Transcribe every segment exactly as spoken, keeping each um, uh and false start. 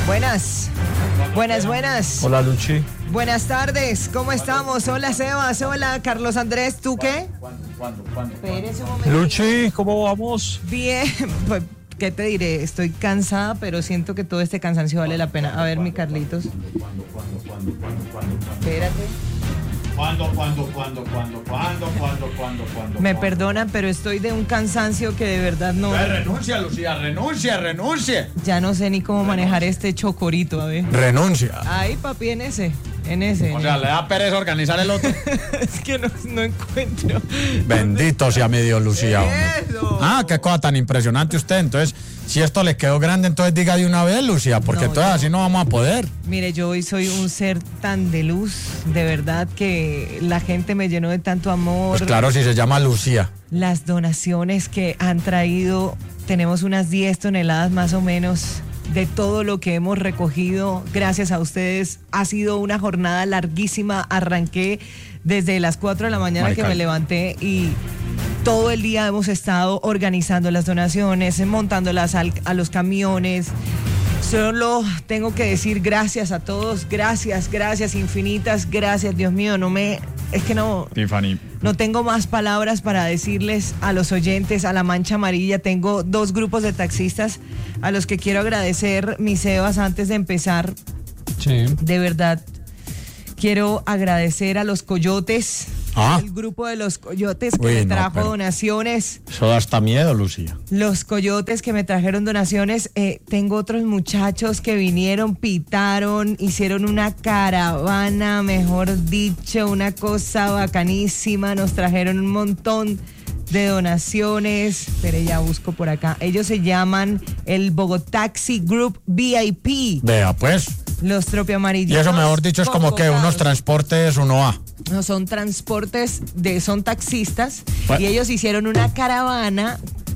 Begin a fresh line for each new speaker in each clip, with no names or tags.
Buenas, buenas, buenas.
Hola, Luchi.
Buenas tardes, ¿cómo estamos? Hola, Sebas, hola, Carlos Andrés, ¿tú qué?
¿Cuándo, cuándo, cuándo?
Espérese un momento.
Luchi, ¿cómo vamos?
Bien, pues, ¿qué te diré? Estoy cansada, pero siento que todo este cansancio vale la pena. A ver, mi Carlitos.
¿Cuándo, cuándo, cuándo, cuándo, cuándo?
Espérate.
¿Cuándo, cuándo, cuándo, cuándo, cuándo, cuándo, cuándo, cuándo?
Me perdonan, pero estoy de un cansancio que de verdad no...
Renuncia, Lucía, renuncia, renuncia.
Ya no sé ni cómo manejar este chocorito, a ver.
Renuncia.
Ay, papi, en ese, en ese.
O
en
sea,
ese.
le da pereza organizar el otro.
Es que no, no encuentro.
Bendito sea mi Dios, Lucía. hombre.
Eso.
Ah, qué cosa tan impresionante usted. Entonces, si esto le quedó grande, entonces diga de una vez, Lucía, porque
No,
entonces
yo-
así no vamos a poder.
Mire, yo hoy soy un ser tan de luz, de verdad que la gente me llenó de tanto amor.
Pues claro, si se llama Lucía.
Las donaciones que han traído, tenemos unas diez toneladas más o menos de todo lo que hemos recogido. Gracias a ustedes, ha sido una jornada larguísima. Arranqué desde las cuatro de la mañana
Marical.
que me levanté y todo el día hemos estado organizando las donaciones, montándolas al- a los camiones. Solo tengo que decir gracias a todos, gracias, gracias, infinitas gracias, Dios mío, no me, es que no,
Tiffany.
no tengo más palabras para decirles a los oyentes, a la Mancha Amarilla. Tengo dos grupos de taxistas a los que quiero agradecer, mis Sebas, antes de empezar.
Sí.
De verdad, quiero agradecer a los Coyotes,
Ah.
el grupo de los Coyotes que
Uy,
me
no,
trajo
pero-
donaciones.
Eso da hasta miedo, Lucía.
Los Coyotes que me trajeron donaciones. Eh, tengo otros muchachos que vinieron, pitaron, hicieron una caravana, mejor dicho, una cosa bacanísima. Nos trajeron un montón de donaciones. Pero ya busco por acá. Ellos se llaman el Bogotaxi Group V I P.
Vea, pues.
Los tropiamarillos.
Y eso, mejor dicho, es como que unos transportes uno A.
No, son transportes, de, son taxistas
Bueno.
y ellos hicieron una caravana,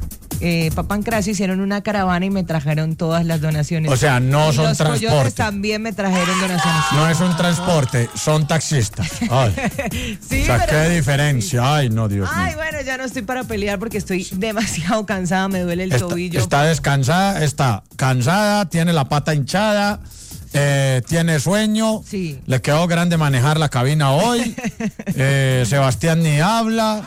eh, Papancracio hicieron una caravana y me trajeron todas las donaciones.
O sea, no
Y
son
los Coyotes
transporte.
también me trajeron donaciones.
No es un transporte, son taxistas. Ay,
Sí,
o sea,
pero-
qué diferencia. Ay, no, Dios
Ay,
mío.
bueno, ya no estoy para pelear porque estoy demasiado cansada, me duele el
Está,
tobillo.
está descansada, está cansada, tiene la pata hinchada, eh, tiene sueño.
Sí.
Le quedó grande manejar la cabina hoy. eh, Sebastián ni habla.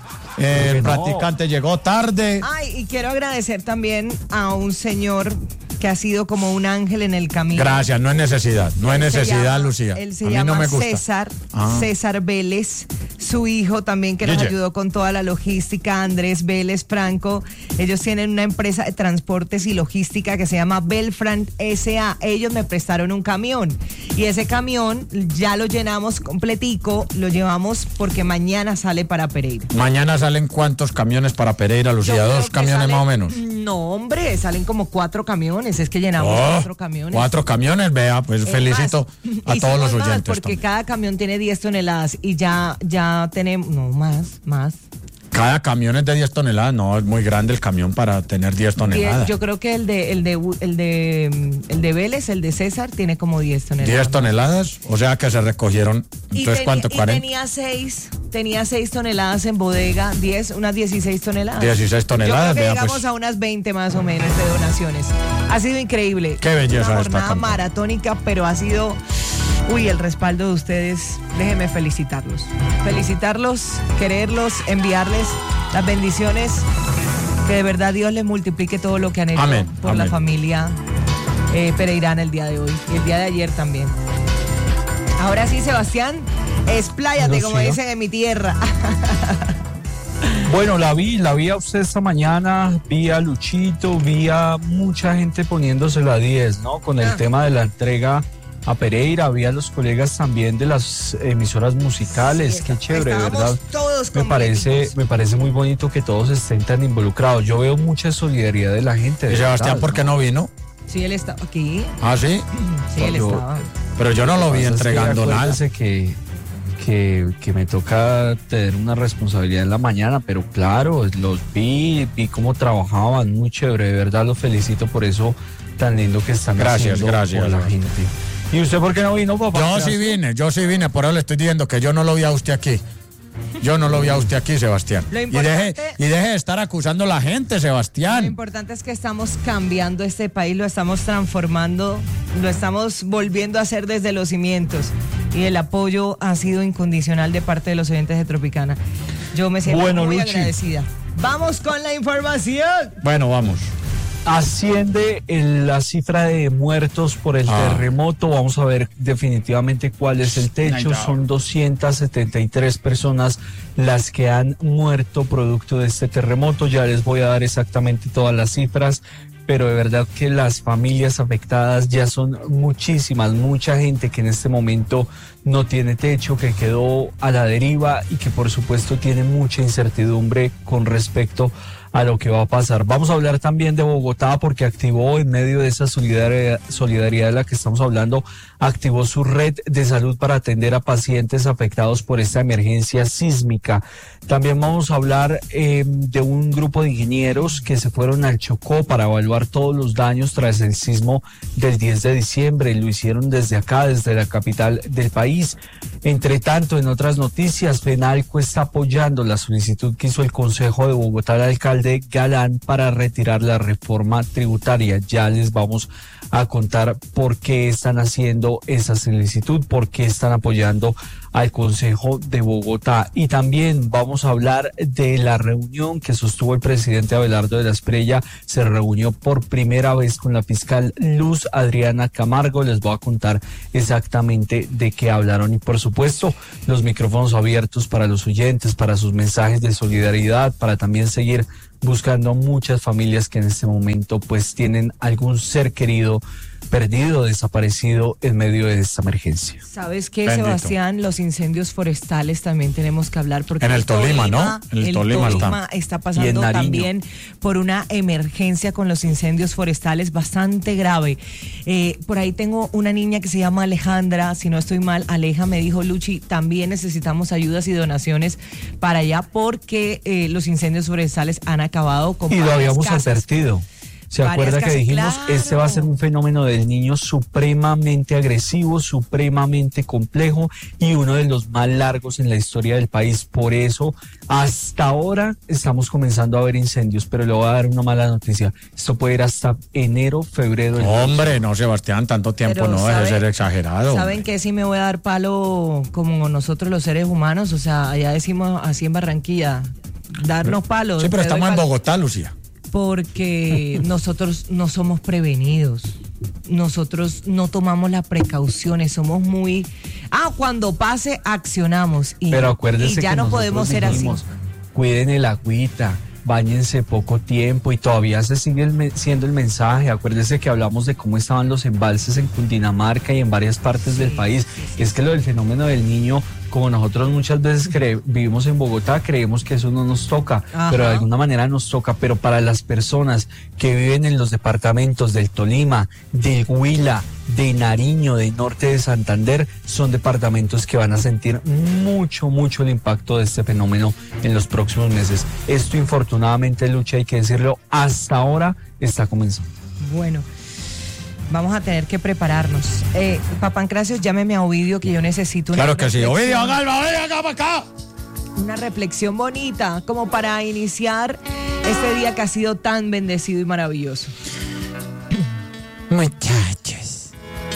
eh, el
no.
practicante llegó tarde.
Ay, y quiero agradecer también a un señor que ha sido como un ángel en el camino.
Gracias, no es necesidad, no es
Él se
necesidad,
llama-
Lucía.
Él se
A mí
llama
no me gusta.
César,
Ah.
César Vélez, su hijo también que nos
Guille.
ayudó con toda la logística, Andrés Vélez Franco. Ellos tienen una empresa de transportes y logística que se llama Belfrant S A. Ellos me prestaron un camión y ese camión ya lo llenamos completico, lo llevamos porque mañana sale para Pereira.
Mañana salen cuántos camiones para Pereira, Lucía,
Yo creo
dos
que
camiones
salen-
más o menos.
No, hombre, salen como cuatro camiones, es que llenamos
Oh,
cuatro camiones.
Cuatro camiones, vea, pues
Es
felicito
más,
a todos los
hicimos más
oyentes.
porque
también.
cada camión tiene diez toneladas y ya, ya tenemos, no, más, más.
Cada camión es de diez toneladas, no, es muy grande el camión para tener diez
Diez-
toneladas.
yo creo que el de, el de, el de, mm, el de Vélez, el de César, tiene como diez toneladas.
diez toneladas, o sea que se recogieron,
Y
entonces
tenía-
¿cuánto?
y
cuarenta.
tenía seis, tenía seis toneladas en bodega, diez, unas dieciséis toneladas.
dieciséis toneladas,
Yo creo que
vea,
llegamos
pues.
a unas veinte más o menos de donaciones. Ha sido increíble.
Qué belleza
Una
esta
jornada
campaña.
maratónica, pero ha sido, uy, el respaldo de ustedes. Déjenme felicitarlos. Felicitarlos, quererlos, enviarles las bendiciones. Que de verdad Dios les multiplique todo lo que han hecho
Amén,
por la
amén.
familia eh, pereirana el día de hoy y el día de ayer también. Ahora sí, Sebastián, expláyate, como
Lucía.
dicen en mi tierra.
Bueno, la vi, la vi a usted esta mañana, vi a Luchito, vi a mucha gente poniéndose la diez, ¿no? Con el
Ah.
tema de la entrega a Pereira, vi a los colegas también de las emisoras musicales,
Sí,
qué chévere,
estábamos
¿verdad?
todos
Me parece,
completitos.
me parece muy bonito que todos estén tan involucrados. Yo veo mucha solidaridad de la gente. de
¿Y Sebastián
verdad,
por qué no vino?
Sí, él está aquí.
Ah, sí,
Sí, él
Yo-
estaba.
pero yo no lo vi
Lo que pasa es que
entregando nada.
acuérdese que, que, que me toca tener una responsabilidad en la mañana, pero claro, los vi, vi cómo trabajaban, muy chévere, de verdad los felicito por eso tan lindo que están
Gracias,
haciendo
gracias,
por la
Sebastián.
gente. ¿Y usted por qué no vino, papá?
Yo sí vine, yo sí vine, por eso le estoy diciendo que yo no lo vi a usted aquí. Yo no lo vi a usted aquí, Sebastián.
Lo
Y deje,
importante-
y deje de estar acusando a la gente,
Lo
Sebastián.
importante es que estamos cambiando este país, lo estamos transformando lo estamos volviendo a hacer desde los cimientos y el apoyo ha sido incondicional de parte de los oyentes de Tropicana. Yo me siento
Bueno,
muy
Luchi.
agradecida. Vamos con la información.
Bueno, vamos.
Asciende en la cifra de muertos por el
Ah.
terremoto. Vamos a ver definitivamente cuál es el techo.
Ay, no.
Son doscientas setenta y tres personas las que han muerto producto de este terremoto. Ya les voy a dar exactamente todas las cifras, pero de verdad que las familias afectadas ya son muchísimas, mucha gente que en este momento no tiene techo, que quedó a la deriva y que por supuesto tiene mucha incertidumbre con respecto a lo que va a pasar. Vamos a hablar también de Bogotá porque activó en medio de esa solidaridad, solidaridad de la que estamos hablando, activó su red de salud para atender a pacientes afectados por esta emergencia sísmica. También vamos a hablar eh, de un grupo de ingenieros que se fueron al Chocó para evaluar todos los daños tras el sismo del diez de diciembre. Lo hicieron desde acá, desde la capital del país. Entre tanto, en otras noticias, FENALCO está apoyando la solicitud que hizo el Consejo de Bogotá al alcalde Galán para retirar la reforma tributaria. Ya les vamos a contar por qué están haciendo esa solicitud, por qué están apoyando al Consejo de Bogotá. Y también vamos a hablar de la reunión que sostuvo el presidente Abelardo de la Espriella. Se reunió por primera vez con la fiscal Luz Adriana Camargo. Les voy a contar exactamente de qué hablaron y por supuesto los micrófonos abiertos para los oyentes, para sus mensajes de solidaridad, para también seguir buscando muchas familias que en este momento pues tienen algún ser querido perdido, desaparecido en medio de esta emergencia.
¿Sabes qué,
Bendito.
Sebastián? Los incendios forestales también tenemos que hablar porque
En el Tolima, ¿no? En el
el
Tolima
Tolima
está.
está
Y en
pasando
Nariño.
también por una emergencia con los incendios forestales bastante grave. Eh, por ahí tengo una niña que se llama Alejandra, si no estoy mal, Aleja me dijo, Luchi, también necesitamos ayudas y donaciones para allá porque eh, los incendios forestales han acabado con
Y lo
varias
habíamos
casas.
advertido. ¿Se
Varias
acuerda que
casas,
dijimos,
claro.
este va a ser un fenómeno del niño supremamente agresivo, supremamente complejo y uno de los más largos en la historia del país? Por eso, hasta ahora estamos comenzando a ver incendios, pero le voy a dar una mala noticia. Esto puede ir hasta enero, febrero. del
Hombre, no, Sebastián, tanto tiempo
Pero,
no, debe
¿sabe-
ser exagerado.
¿Saben que sí me voy a dar palo como nosotros los seres humanos? O sea, allá decimos así en Barranquilla, darnos palos.
Sí, pero
te doy
estamos en
palo.
Bogotá, Lucía.
Porque nosotros no somos prevenidos. Nosotros no tomamos las precauciones, somos muy... Ah, cuando pase, accionamos. Y,
Pero acuérdense
y ya
que
no
nosotros
podemos ser
dijimos,
así.
Cuiden el agüita, báñense poco tiempo y todavía se sigue el me- siendo el mensaje. Acuérdense que hablamos de cómo estaban los embalses en Cundinamarca y en varias partes del país. Es que lo del fenómeno del niño, como nosotros muchas veces cre- vivimos en Bogotá, creemos que eso no nos toca,
Ajá.
pero de alguna manera nos toca. Pero para las personas que viven en los departamentos del Tolima, del Huila, de Nariño, de Norte de Santander, son departamentos que van a sentir mucho, mucho el impacto de este fenómeno en los próximos meses. Esto infortunadamente, Lucha, hay que decirlo, hasta ahora está comenzando.
Bueno, vamos a tener que prepararnos. Eh, Papancracios, llámeme a Ovidio que yo necesito una
Claro que sí.
reflexión-
Ovidio, Galva, ven acá para acá.
Una reflexión bonita, como para iniciar este día que ha sido tan bendecido y maravilloso.
Muchachos,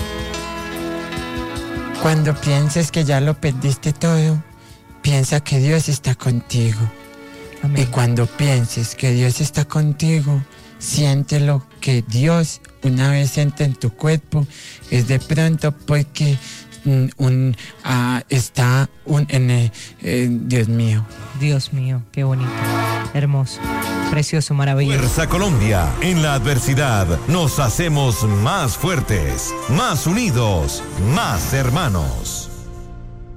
cuando pienses que ya lo perdiste todo, piensa que Dios está contigo. Y
Amén.
cuando pienses que Dios está contigo, siéntelo que Dios, una vez entra en tu cuerpo, es de pronto porque mm, un, ah, está un, en, eh, eh, Dios mío.
Dios mío, qué bonito, hermoso, precioso, maravilloso.
Fuerza Colombia. En la adversidad nos hacemos más fuertes, más unidos, más hermanos.